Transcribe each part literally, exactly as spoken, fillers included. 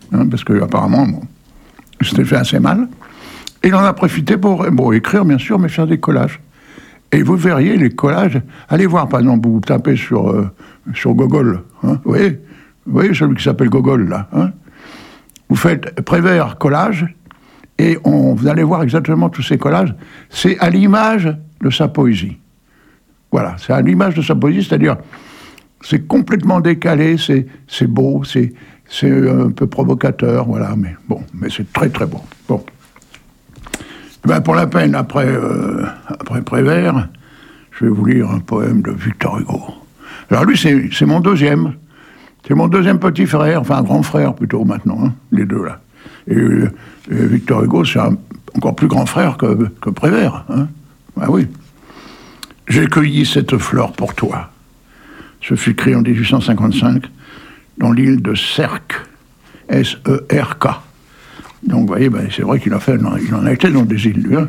hein, parce qu'apparemment, bon, il s'était fait assez mal. Et il en a profité pour bon, écrire, bien sûr, mais faire des collages. Et vous verriez les collages. Allez voir, par exemple, vous tapez sur, euh, sur Gogol. Hein, vous voyez, vous voyez celui qui s'appelle Gogol, là. Hein, vous faites Prévert collage, et on, vous allez voir exactement tous ces collages. C'est à l'image de sa poésie. Voilà, c'est à l'image de sa poésie, c'est-à-dire, c'est complètement décalé, c'est, c'est beau, c'est, c'est un peu provocateur, voilà, mais bon, mais c'est très très beau. Bon. Ben, pour la peine, après, euh, après Prévert, je vais vous lire un poème de Victor Hugo. Alors lui, c'est, c'est mon deuxième. C'est mon deuxième petit frère, enfin grand frère plutôt maintenant, hein, les deux là. Et, et Victor Hugo, c'est un encore plus grand frère que, que Prévert. Hein. Ah oui. J'ai cueilli cette fleur pour toi. Ce fut écrit en dix-huit cent cinquante-cinq dans l'île de Sercq, S E R K. Donc, vous voyez, ben, c'est vrai qu'il a fait, il en a été dans des îles, lui. Hein.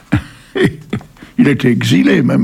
Il a été exilé, même.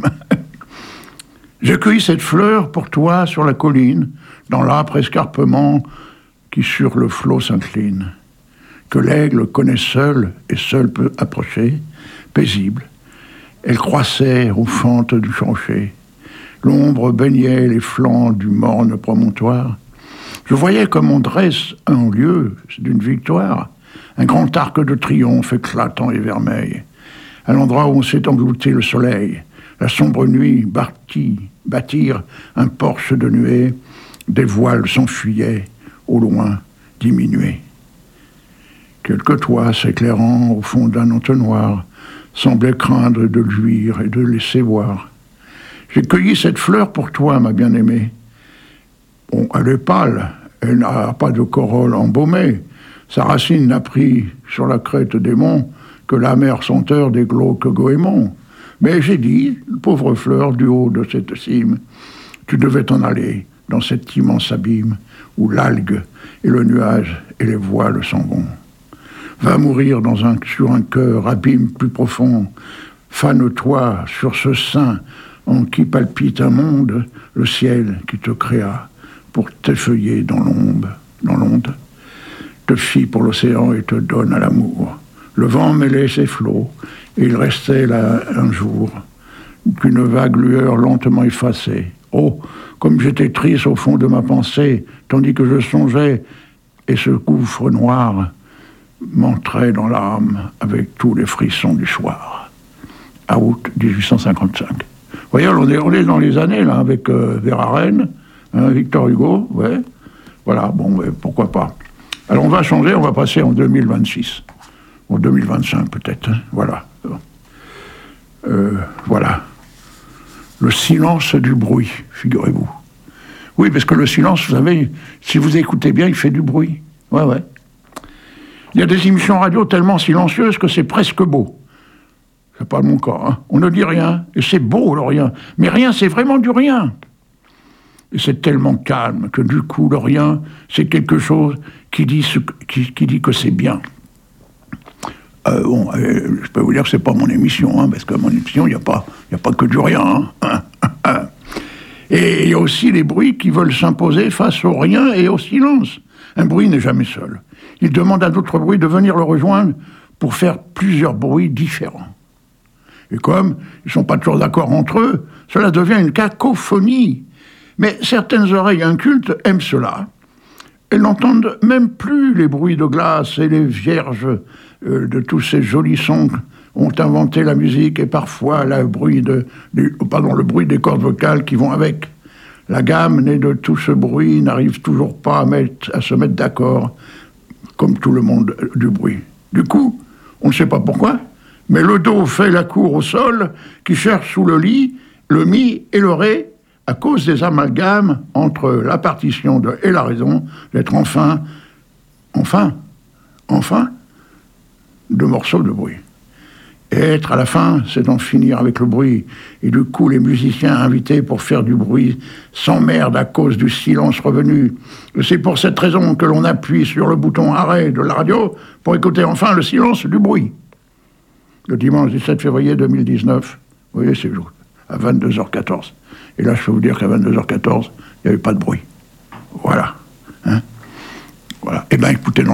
J'ai cueilli cette fleur pour toi sur la colline, dans l'âpre escarpement qui sur le flot s'incline, que l'aigle connaît seul et seul peut approcher, paisible. Elle croissait aux fentes du chancher. L'ombre baignait les flancs du morne promontoire. Je voyais comme on dresse un lieu d'une victoire, un grand arc de triomphe éclatant et vermeil, à l'endroit où on s'est englouti le soleil. La sombre nuit bâtit, bâtir un porche de nuée, des voiles s'enfuyaient, au loin diminués. Quelques toits s'éclairant au fond d'un entonnoir semblaient craindre de luire et de laisser voir. J'ai cueilli cette fleur pour toi, ma bien-aimée. Bon, elle est pâle, elle n'a pas de corolle embaumée. Sa racine n'a pris sur la crête des monts que l'amère senteur des glauques goémons. Mais j'ai dit, pauvre fleur du haut de cette cime, tu devais t'en aller dans cet immense abîme où l'algue et le nuage et les voiles s'en vont. Va mourir dans un, sur un cœur abîme plus profond. Fane-toi sur ce sein en qui palpite un monde, le ciel qui te créa pour t'effeuiller dans l'onde, dans l'onde, te fit pour l'océan et te donne à l'amour. Le vent mêlait ses flots, et il restait là un jour, qu'une vague lueur lentement effacée. Oh, comme j'étais triste au fond de ma pensée, tandis que je songeais, et ce gouffre noir m'entrait dans l'âme avec tous les frissons du soir. À août dix-huit cent cinquante-cinq. Vous voyez, on est, on est dans les années, là, avec euh, Verhaeren, hein, Victor Hugo, ouais. Voilà, bon, ouais, pourquoi pas. Alors, on va changer, on va passer en deux mille vingt-six. En deux mille vingt-cinq, peut-être, hein, voilà. Euh, voilà. Le silence du bruit, figurez-vous. Oui, parce que le silence, vous savez, si vous écoutez bien, il fait du bruit. Ouais, ouais. Il y a des émissions radio tellement silencieuses que c'est presque beau. C'est pas mon cas, hein. On ne dit rien, et c'est beau le rien. Mais rien, c'est vraiment du rien. Et c'est tellement calme que du coup, le rien, c'est quelque chose qui dit, ce, qui, qui dit que c'est bien. Euh, bon, euh, je peux vous dire que c'est pas mon émission, hein, parce que mon émission, il n'y a pas, il n'y a pas que du rien. Hein. Et il y a aussi les bruits qui veulent s'imposer face au rien et au silence. Un bruit n'est jamais seul. Il demande à d'autres bruits de venir le rejoindre pour faire plusieurs bruits différents. Et comme ils ne sont pas toujours d'accord entre eux, cela devient une cacophonie. Mais certaines oreilles incultes aiment cela. Elles n'entendent même plus les bruits de glace et les vierges euh, de tous ces jolis sons ont inventé la musique et parfois le bruit, de, du, pardon, le bruit des cordes vocales qui vont avec. La gamme née de tout ce bruit n'arrive toujours pas à, mettre, à se mettre d'accord, comme tout le monde du bruit. Du coup, on ne sait pas pourquoi, mais le do fait la cour au sol, qui cherche sous le lit, le mi et le ré, à cause des amalgames entre la partition de et la raison, d'être enfin, enfin, enfin, deux morceaux de bruit. Et être à la fin, c'est d'en finir avec le bruit. Et du coup, les musiciens invités pour faire du bruit s'emmerdent à cause du silence revenu. Et c'est pour cette raison que l'on appuie sur le bouton arrêt de la radio pour écouter enfin le silence du bruit. Le dimanche dix-sept février deux mille dix-neuf, vous voyez, c'est à vingt-deux heures quatorze. Et là, je peux vous dire qu'à vingt-deux heures quatorze, il n'y avait pas de bruit. Voilà. Hein, voilà. Eh bien, écoutez,